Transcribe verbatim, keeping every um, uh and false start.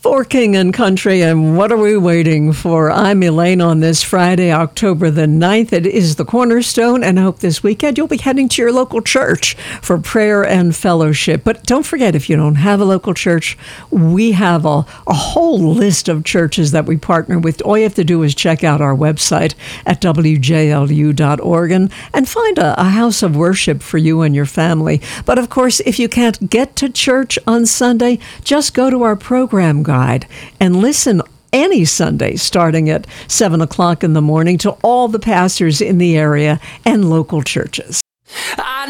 For King and Country, and what are we waiting for? I'm Elaine on this Friday, October the ninth. It is the Cornerstone, and I hope this weekend you'll be heading to your local church for prayer and fellowship. But don't forget, if you don't have a local church, we have a, a whole list of churches that we partner with. All you have to do is check out our website at w j l u dot org and, and find a, a house of worship for you and your family. But of course, if you can't get to church on Sunday, just go to our program guide and listen any Sunday starting at seven o'clock in the morning to all the pastors in the area and local churches.